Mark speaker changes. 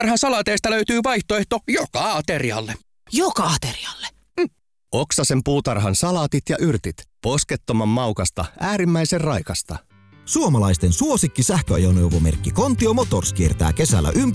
Speaker 1: Puutarhan salaateista löytyy vaihtoehto joka aterialle.
Speaker 2: Joka aterialle?
Speaker 3: Oksasen puutarhan salaatit ja yrtit. Poskettoman maukasta, äärimmäisen raikasta.
Speaker 4: Suomalaisten suosikki sähköajoneuvomerkki Kontio Motors kiertää kesällä